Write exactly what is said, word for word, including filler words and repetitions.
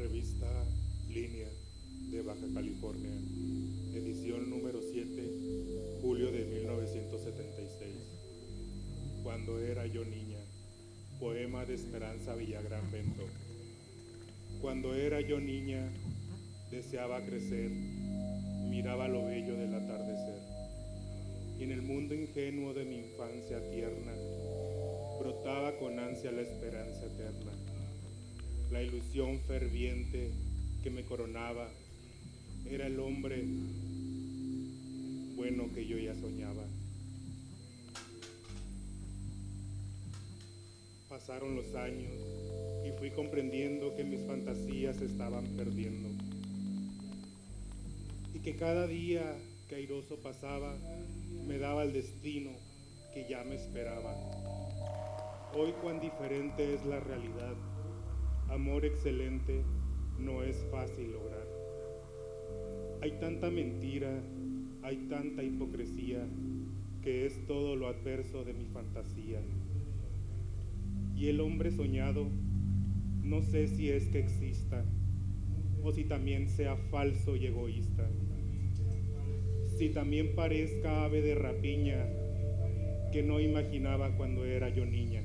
Revista Línea de Baja California, edición número siete, julio de mil novecientos setenta y seis. Cuando era yo niña, poema de Esperanza Villagrán Bento. Cuando era yo niña, deseaba crecer, miraba lo bello del atardecer, y en el mundo ingenuo de mi infancia tierna, brotaba con ansia la esperanza eterna, la ilusión ferviente que me coronaba, era el hombre bueno que yo ya soñaba. Pasaron los años y fui comprendiendo que mis fantasías se estaban perdiendo y que cada día que airoso pasaba me daba el destino que ya me esperaba. Hoy cuán diferente es la realidad, amor excelente no es fácil lograr. Hay tanta mentira, hay tanta hipocresía, que es todo lo adverso de mi fantasía. Y el hombre soñado, no sé si es que exista, o si también sea falso y egoísta. Si también parezca ave de rapiña, que no imaginaba cuando era yo niña.